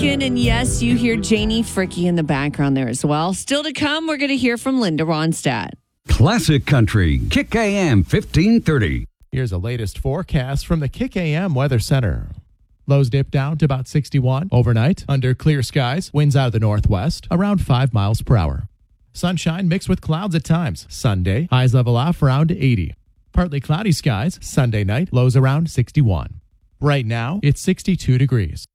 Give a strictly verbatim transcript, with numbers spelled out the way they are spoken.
weekend, and yes, you hear Janie Fricky in the background there as well. Still to come, we're going to hear from Linda Ronstadt. Classic Country, Kick A M fifteen thirty. Here's the latest forecast from the Kick A M Weather Center. Lows dip down to about sixty-one overnight. Under clear skies, winds out of the northwest, around five miles per hour. Sunshine mixed with clouds at times. Sunday, highs level off around eighty. Partly cloudy skies. Sunday night, lows around sixty-one. Right now, it's sixty-two degrees.